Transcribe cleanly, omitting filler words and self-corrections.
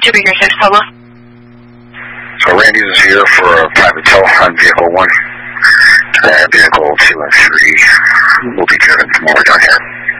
To be here 6 Pablo. So Randy's is here for a private tow on vehicle 1. Vehicle 2 and 3 will be driven from over down here.